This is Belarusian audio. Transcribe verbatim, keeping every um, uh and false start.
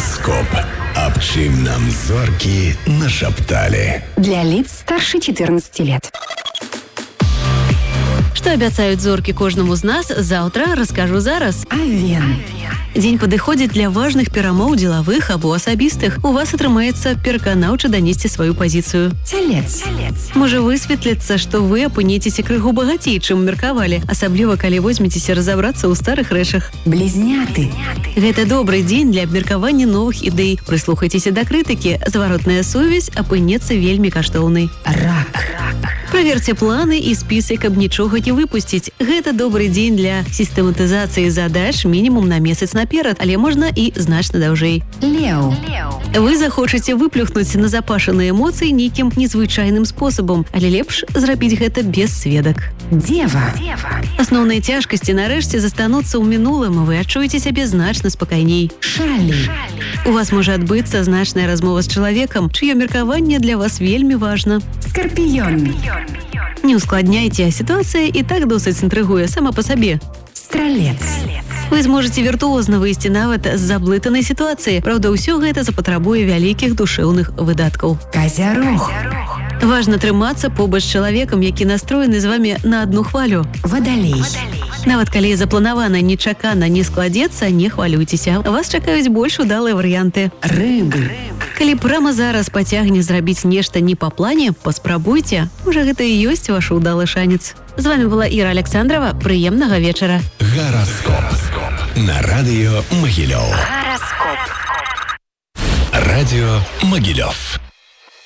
Гараскоп. Аб чым нам зоркі нашапталі. Для лиц старше четырнадцати лет. Што абяцаюць зоркі кожнаму з нас, заўтра раскажу зараз. Авен. Дзень падыходзіць для важных перамоў дзелавых або асабістых. У вас атрымаецца пераканаўча данесці сваю пазіцыю. Телец. Можа высветліцца, што вы апынецеся крыху багацей, чым меркавалі, асабліва калі возьмецеся разабрацца ў старых рэчах. Близняты. Гэта добры дзень для абмеркавання новых ідэй. Прыслухайцеся да крытыкі. Зваротная сувязь апынецца вельмі каштоўнай. Рак. Праверце планы і спісы, каб нічога не выпусціць. Гэта добры дзень для сістэматызацыі задач мінімум на месяц наперад, але можна і значна даўжэй. Леў. Вы захочаце выплюхнуць назапашаныя эмоцыі нейкім незвычайным спосабам, але лепш зрабіць гэта без сведак. Дева. Асноўныя цяжкасці нарэшце застануцца ў мінулым, вы адчуеце сябе значна спакайней. Шалі. У вас можа адбыцца значная размова з чалавекам, чыё меркаванне для вас вельмі важна. Скорпіён. Не ускладняйце, а сітуацыя і так досыць інтрыгуе сама па сабе. Стралец. Вы зможаце віртуозна выйсці нават з заблытанай сітуацыі. Праўда, ўсё гэта запатрабуе вялікіх душэўных выдаткаў. Козярог. Важна трымацца побач з чалавекам, які настроены з вамі на адну хвалю. Вадалей. Нават калі запланавана нечакана не складзецца, не хвалюйцеся. Вас чакаюць больш удалыя варыянты. Рыбы. Калі прама зараз пацягне зрабіць нешта не па плане, паспрабуйце. Можа, гэта і ёсць ваш удалы шанец. З вами была Іра Александрова. Прыемнага вечара. Гараскоп. На радыё Магілёў. Гараскоп. Радіо Могилев.